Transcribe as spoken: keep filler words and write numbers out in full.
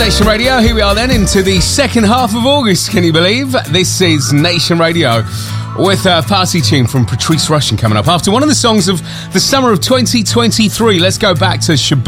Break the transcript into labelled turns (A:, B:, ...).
A: Nation Radio. Here we are then into the second half of August. Can you believe? This is Nation Radio with a party tune from Patrice Rushen coming up after one of the songs of the summer of twenty twenty-three. Let's go back to Shabooh.